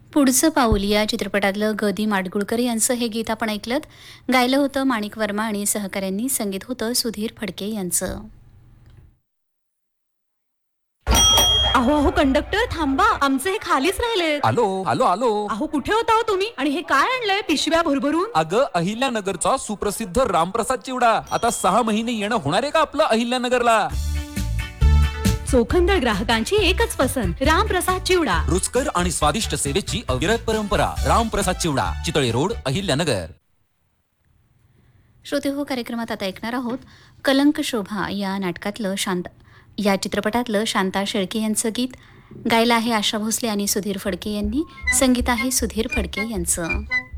पुढचं पाऊल या चित्रपटातलं ग दी माडगुळकर यांचं हे गीत आपण ऐकलत. गायलं होतं माणिक वर्मा आणि सहकाऱ्यांनी. संगीत होतं सुधीर फडके यांचं. अहो अहो कंडक्टर थांबा, आमचे हे खालीच राहिले. आलो आलो आलो. अहो कुठे होता हो तुम्ही? आणि हे काय आणलंय पिशव्या भरभरून? अगं अहिल्यानगरचा सुप्रसिद्ध रामप्रसाद चिवडा आता 6 महिने येणं होणार आहे का आपलं अहिल्यानगरला. चोखंदळ ग्राहकांची एकच पसंत, रामप्रसाद चिवडा. रुचकर आणि स्वादिष्ट सेवेची अविरत परंपरा. रामप्रसाद चिवडा, चितळे रोड, अहिल्यानगर. श्रोते हो, कार्यक्रमात आता ऐकणार आहोत कलंक शोभा या चित्रपटातलं शांता शेळके यांचं गीत. गायलं आहे आशा भोसले आणि सुधीर फडके यांनी. संगीत आहे सुधीर फडके यांचं.